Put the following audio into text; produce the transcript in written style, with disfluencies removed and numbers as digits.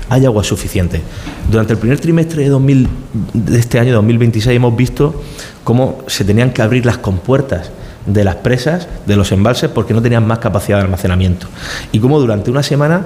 hay agua suficiente. Durante el primer trimestre de este año 2026 hemos visto cómo se tenían que abrir las compuertas de las presas, de los embalses, porque no tenían más capacidad de almacenamiento. Y cómo durante una semana